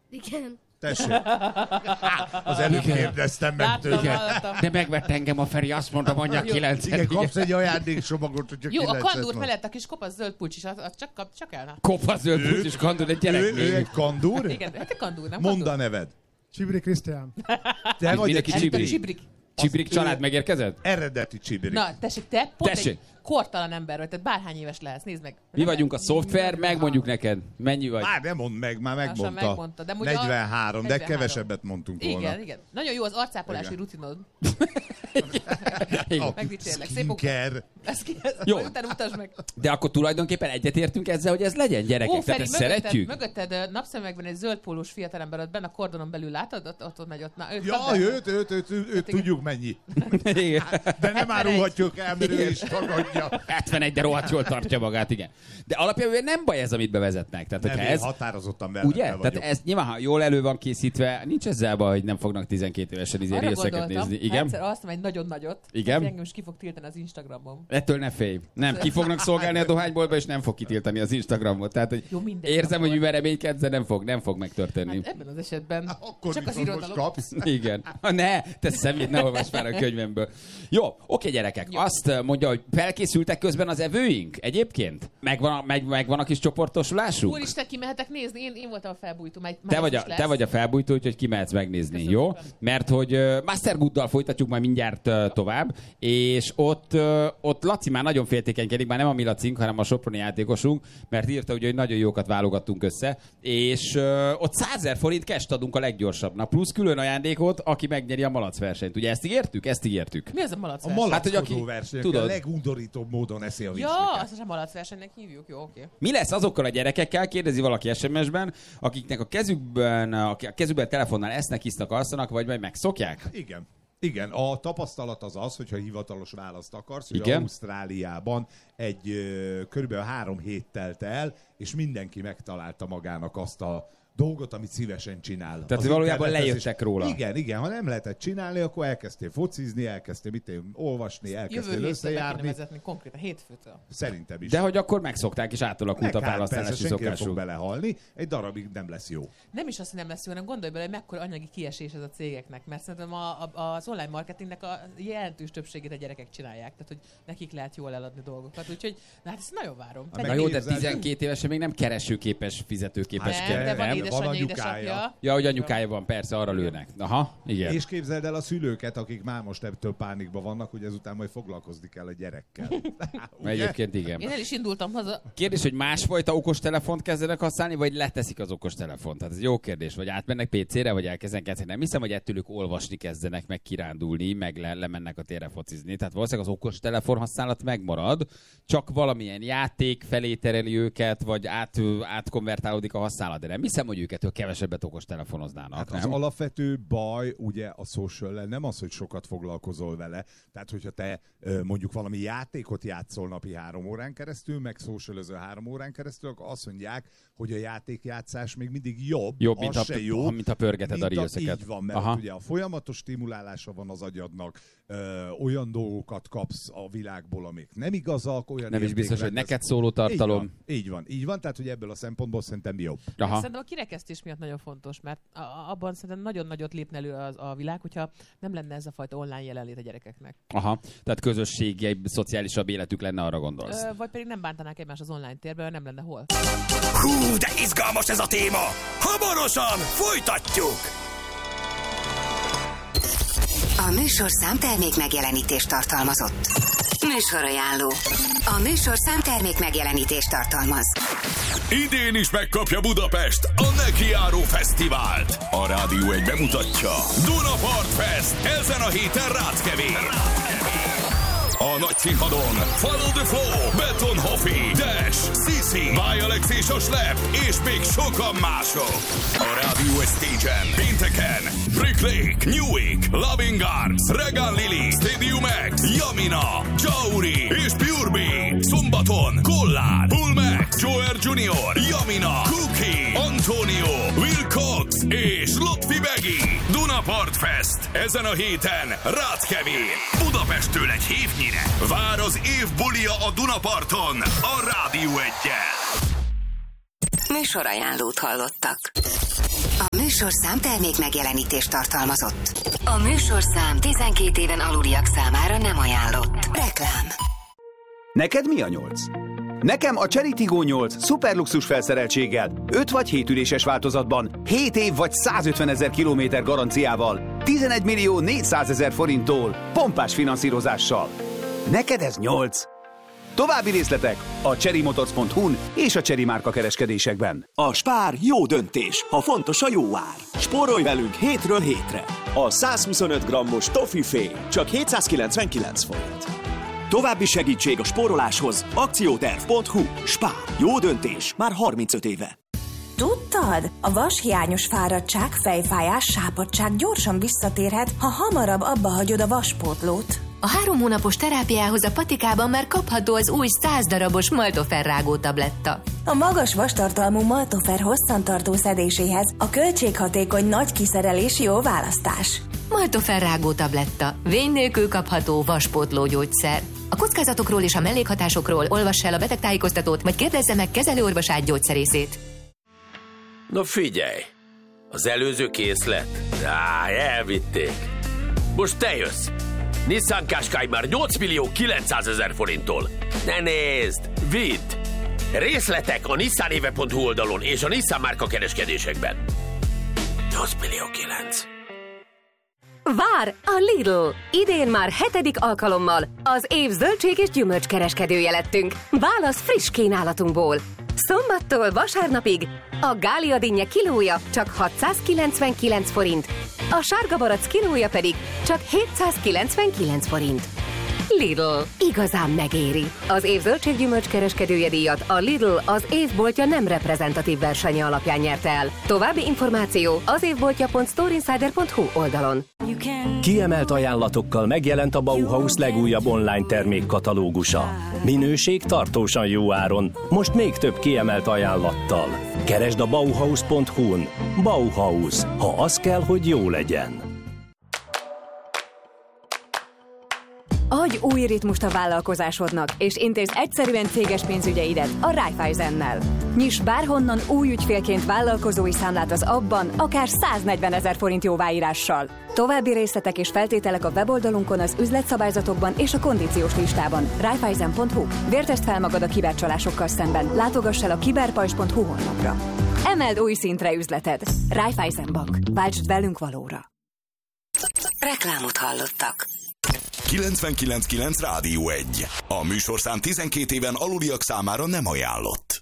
Igen. Tessék. Az előbb kérdeztem meg tőle. De megvett engem a Feri, azt mondom, mondja 9. Igen, kapsz egy ajándéksomagot, hogyha 9-et Jó, a kandúr van. mellett a kis kopasz zöld pulcsis, csak el. Kopasz zöld pulcsis kandúr, egy gyerek. Ő egy kandúr? Igen, hát egy kandúr, nem Mondd kandúr. a neved. Csibri Krisztián. Te vagy egy Csibri. Csibrik. Csibrik család megérkezett? Eredeti Csibri. Na, tessék, te pont Tessék. egy kortalan ember vagy, tehát bárhány éves lehetsz, nézd meg. Mi vagyunk a szoftver, megmondjuk neked. Mennyi vagy? Már nem mondd meg, már megmondta. Megmondta, de 43, de 43. kevesebbet mondtunk volna. Igen, igen. Nagyon jó az arcápolási rutinod. Igen. Megdicsérlek. Szép Skincare. Jó. Utána utasd meg. De akkor tulajdonképpen egyetértünk ezzel, hogy ez legyen, gyerekek. Tehát ezt szeretjük? Mögötted napszemekben egy zöld pólós fiatalember, ott benne a kordonon belül látod, ott megy ott. Na, Ja, őt tudjuk mennyi. Igen. De nem árulhatjuk el, mert ő is tagadja. 71, de rohadt jól tartja magát, igen. De alapjában nem baj ez, amit bevezetnek. Tehát, Nem, hogyha én ez, határozottan ugye? velem Tehát ez nyilván, ha jól elő van készítve, nincs ezzel baj, hogy nem fognak 12 évesen arra részeket gondoltam, nézni. ha Igen? egyszer azt mondom, egy nagyon nagyot, Igen? hogy engem is ki fog tiltani az Instagramon. Ettől ne félj. Nem, ki fognak szolgálni a dohányboltba, és nem fog kitiltani az Instagramot. Tehát, hogy Jó, mindegy, érzem, akkor. hogy mivel reménykedsz, de nem fog megtörténni. Hát ebben az esetben Akkor csak az viszont most irodalom. kapsz. Igen. Ne, te szemét, ne olvasd már a könyvemből. Jó, oké, gyerekek. Jó. Azt mondja, hogy felkészültek közben az evőink egyébként? Megvan a kis csoportosulásuk? Úristen, kimehetek nézni? Én voltam a felbújtó. Te vagy a felbújtó, úgyhogy kimehetsz megnézni, Köszönöm jó? szépen. Mert hogy Master Gooddal folytatjuk majd mindjárt tovább, és ott Laci már nagyon féltékenykedik, már nem a mi Lacink, hanem a soproni játékosunk, mert írta ugye, hogy nagyon jókat válogattunk össze, és ott 100 000 forint cash-t adunk a leggyorsabbnak, plusz külön ajándékot, aki megnyeri a malac versenyt. Ugye ezt ígértük? Ezt ígértük. Mi az a malac A verseny? malackozó verseny, tudod. a legundorítóbb módon eszi a Ja, virsliket. azt a malac versenynek hívjuk, jó, oké. Mi lesz azokkal a gyerekekkel, kérdezi valaki SMS-ben, akiknek a kezükben telefonnal esznek, isznak, alszanak, vagy majd megszokják? Igen. Igen, a tapasztalat az, hogyha hivatalos választ akarsz, hogy Igen? Ausztráliában körülbelül 3 hét telt el, és mindenki megtalálta magának azt a dolgot, amit szívesen csinál. Tehát Az valójában internetezés. lejöttek róla. Igen, ha nem lehetett csinálni, akkor elkezdtél focizni, elkezdtél olvasni, elkezdtél Jövő héttől be kéne összejárni. vezetni, konkrétan hétfőtől. Szerintem is. De hogy akkor megszokták, és átalakult a választási persze, senki nem fog szokásuk. belehalni, egy darabig nem lesz jó. Nem is azt, hogy nem lesz jó, hanem gondolj bele, hogy mekkora anyagi kiesés ez a cégeknek, mert szerintem az online marketingnek a jelentős többségét a gyerekek csinálják, tehát hogy nekik lehet jól eladni dolgokat, úgyhogy hát ezt nagyon várom. Na jó, de 12 évesen még nem keresőképes, fizetőképes Nem, kell, de van nem? édesanyja, Van édesapja. Ja, hogy anyukája van, persze, arra lőnek. Aha, igen. És képzeld el a szülőket, akik már most ebből pánikban vannak, hogy ezután majd foglalkozni kell a gyerekkel. Ugye? Egyébként igen. Én el is indultam haza. Kérdés, hogy másfajta okostelefont kezdenek használni, vagy leteszik az okostelefont? Tehát ez jó kérdés. Vagy átmennek PC-re, vagy elkezdenek kezdeni. Nem hiszem, hogy ettől ők olvasni kezdenek, meg kirándulni, meg lemennek a térre focizni. Tehát valószínűleg az okostelefon használat megmarad, csak valamilyen játék felé tereli őket, vagy átkonvertálódik a használat. De nem hiszem, hogy őket kevesebbet okostelefonoznának. Hát nem? az alapvető baj ugye a social nem az, hogy sokat foglalkozol vele. Tehát, hogyha te mondjuk valami játékot játszol napi 3 órán keresztül, meg socialözöl 3 órán keresztül, akkor azt mondják, hogy a játékjátszás még mindig jobb mint a pörgeted a reelseket. Így van, mert ugye a folyamatos stimulálása van az agyadnak, olyan dolgokat kapsz a világból, amik nem igazak, olyan nem is biztos, hogy neked szóló tartalom. Így van, tehát hogy ebből a szempontból szerintem jobb. Szerintem a kirekesztés miatt nagyon fontos, mert abban szerintem nagyon nagyot lépne elő a világ, hogyha nem lenne ez a fajta online jelenlét a gyerekeknek. Aha, tehát közösségi, szociálisabb életük lenne, arra gondolsz. Vagy pedig nem bántanák egymást az online térben, nem lenne hol. Hú, de izgalmas ez a téma! Hamarosan folytatjuk! A műsorszám termék megjelenítést tartalmazott. Műsorajánló. A műsorszám termék megjelenítést tartalmaz. Idén is megkapja Budapest a Nekiáró Fesztivált. A Rádió 1 bemutatja Dunapart Fest ezen a héten Ráckevén. A nagy színpadon Follow the Flow, Betonhoffi, Dash, Sisi, Alex és a Slep, és még sokan mások. A Rádió 1 Stage-en pénteken Brick Lake, Newick, Loving Arms, Regan Lily, Stadium X, Yamina, Jauri és Pure B. Szombaton Kollár, Bulmek, Joer Junior, Yamina, Cookie, Antonio, Will Cox és Lotfi Begi. Dunapart Fest ezen a héten Ráckevén. Budapesttől egy hévnyire. Vár az év bulia a Dunaparton a Rádió 1-jel. Műsorajánlót hallottak. A műsorszám termék megjelenítést tartalmazott. A műsorszám 12 éven aluliak számára nem ajánlott. Reklám. Neked mi a 8? Nekem a Chery Tiggo 8 szuperluxus felszereltséggel, 5 vagy 7 üléses változatban, 7 év vagy 150 000 kilométer garanciával, 11 millió 400 000 forinttól, pompás finanszírozással. Neked ez 8? További részletek a cherrymotors.hu-n és a Chery márka kereskedésekben. A Spár jó döntés, ha fontos a jó ár. Spórolj velünk hétről hétre. A 125 grammos toffifé csak 799 forint. További segítség a spóroláshoz akcióterv.hu. Spár. Jó döntés. Már 35 éve. Tudtad? A vashiányos fáradtság, fejfájás, sápadtság gyorsan visszatérhet, ha hamarabb abba hagyod a vaspótlót. A 3 hónapos terápiához a patikában már kapható az új 100 darabos Maltofer rágó tabletta. A magas vastartalmú Maltofer hosszantartó szedéséhez a költséghatékony nagy kiszerelés jó választás. Maltofer rágó tabletta. Vény nélkül kapható vaspótló gyógyszer. A kockázatokról és a mellékhatásokról olvass el a betegtájékoztatót, vagy kérdezze meg kezelőorvosát, gyógyszerészét. Na figyelj! Az előző készlet? Elvitték. Most te jössz! Nissan Qashqai már 8 millió 900 000 forinttól. Ne nézd! Vidd! Részletek a nissanéve.hu oldalon és a Nissan márka kereskedésekben. 8 millió 9. Vár a Lidl! Idén már 7. alkalommal az év zöldség és gyümölcs kereskedője lettünk. Válasz friss kínálatunkból. Szombattól vasárnapig a gália dinnye kilója csak 699 forint, a sárga barack kilója pedig csak 799 forint. Lidl. Igazán megéri. Az év zöldséggyümölcs kereskedője díjat a Lidl az évboltja nem reprezentatív versenye alapján nyerte el. További információ az évboltja.storeinsider.hu oldalon. Kiemelt ajánlatokkal megjelent a Bauhaus legújabb online termékkatalógusa. Minőség tartósan jó áron, most még több kiemelt ajánlattal. Keresd a Bauhaus.hu-n. Bauhaus, ha az kell, hogy jó legyen. Adj új ritmust a vállalkozásodnak, és intézz egyszerűen céges pénzügyeidet a Raiffeisennel. Nyiss bárhonnan új ügyfélként vállalkozói számlát az appban, akár 140 000 forint jóváírással. További részletek és feltételek a weboldalunkon, az üzletszabályzatokban és a kondíciós listában. Raiffeisen.hu. Vértesd fel magad a kibercsalásokkal szemben. Látogass el a kiberpajzs.hu honlapra. Emeld új szintre üzleted. Raiffeisen Bank. Váltsd velünk valóra. Reklámot hallottak. 99.9 Rádió 1. A műsorszám 12 éven aluliak számára nem ajánlott.